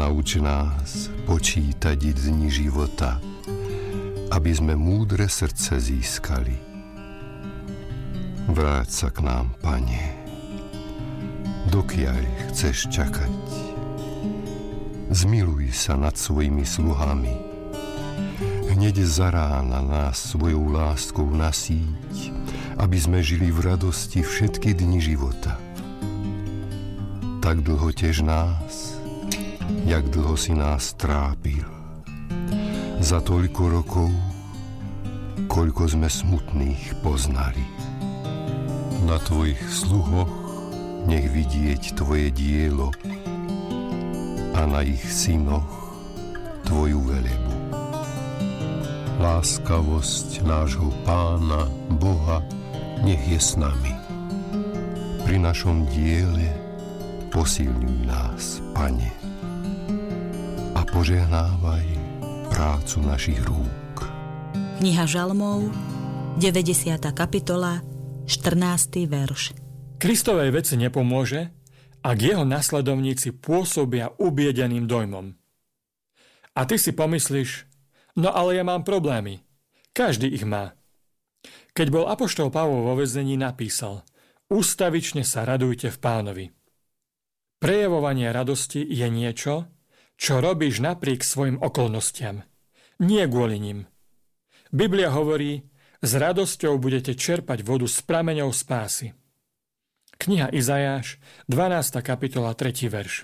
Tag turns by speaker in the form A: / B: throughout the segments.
A: Nauč nás počítať dni života, aby sme múdre srdce získali. Vráť sa k nám, Pane, dokiaľ chceš čakať. Zmiluj sa nad svojimi sluhami. Hneď za rána nás svojou láskou nasíť, aby sme žili v radosti všetky dni života. Tak dlho tež nás, jak dlho si nás trápil. Za toľko rokov, koľko sme smutných poznali. Na tvojich sluhoch nech vidieť tvoje dielo a na ich synoch tvoju velebu. Láskavosť nášho Pána, Boha, nech je s nami. Pri našom diele posilňuj nás, Pane, a požehnávaj prácu našich rúk.
B: Kniha Žalmov, 90. kapitola, 14. verš.
C: Kristovej veci nepomôže, ak jeho nasledovníci pôsobia ubiedeným dojmom. A ty si pomyslíš, no ale ja mám problémy. Každý ich má. Keď bol apoštol Pavol vo väzení, napísal: Ústavične sa radujte v Pánovi. Prejavovanie radosti je niečo, čo robíš napriek svojim okolnostiam, nie kvôli nim. Biblia hovorí: s radosťou budete čerpať vodu z prameňov spásy. Kniha Izajáš, 12. kapitola, 3. verš.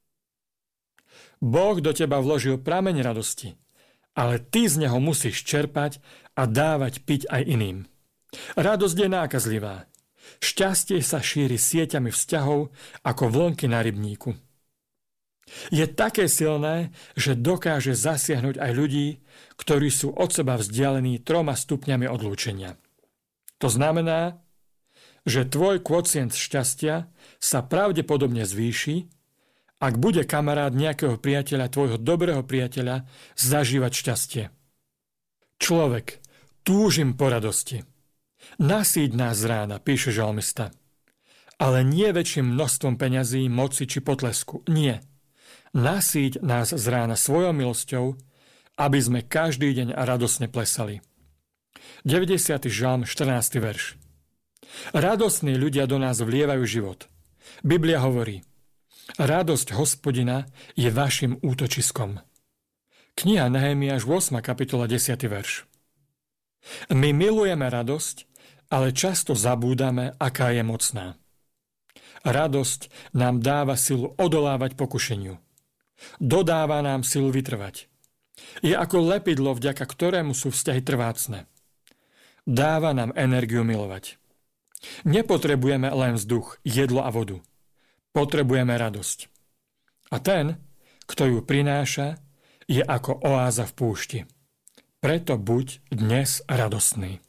C: Boh do teba vložil prameň radosti, ale ty z neho musíš čerpať a dávať piť aj iným. Radosť je nákazlivá. Šťastie sa šíri sieťami vzťahov ako vlnky na rybníku. Je také silné, že dokáže zasiahnuť aj ľudí, ktorí sú od seba vzdialení 3 stupňami odlúčenia. To znamená, že tvoj kvocient šťastia sa pravdepodobne zvýši, ak bude kamarát nejakého priateľa, tvojho dobrého priateľa, zažívať šťastie. Človek, túžim po radosti. Nasýť nás z rána, píše žalmista. Ale nie väčším množstvom peňazí, moci či potlesku. Nie. Nasýť nás z rána svojou milosťou, aby sme každý deň radosne plesali. 90. žalm, 14. verš. Radostní ľudia do nás vlievajú život. Biblia hovorí: radosť Hospodina je vašim útočiskom. Kniha Nehemiáš, 8. kapitola, 10. verš. My milujeme radosť, ale často zabúdame, aká je mocná. Radosť nám dáva silu odolávať pokušeniu. Dodáva nám silu vytrvať. Je ako lepidlo, vďaka ktorému sú vzťahy trvácne. Dáva nám energiu milovať. Nepotrebujeme len vzduch, jedlo a vodu. Potrebujeme radosť. A ten, kto ju prináša, je ako oáza v púšti. Preto buď dnes radostný.